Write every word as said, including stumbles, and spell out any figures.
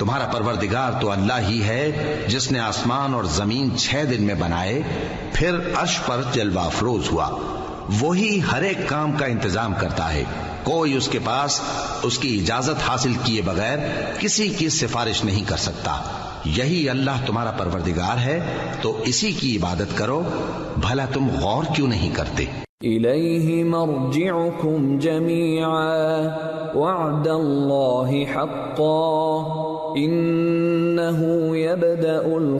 तुम्हारा परवरदिगार तो अल्लाह ही है जिसने आसमान और जमीन छह दिन में बनाए, फिर अर्श पर जलवा अफरोज हुआ। वही हर एक काम का इंतजाम करता है, कोई उसके पास उसकी इजाजत हासिल किए बगैर किसी की सिफारिश नहीं कर सकता। यही अल्लाह तुम्हारा परवरदिगार है, तो इसी की इबादत करो। भला तुम गौर क्यों नहीं करते? इलैहि मर्जिउकुम जमीआ वअदल्लाहि हक्का इन्नहु यबदउल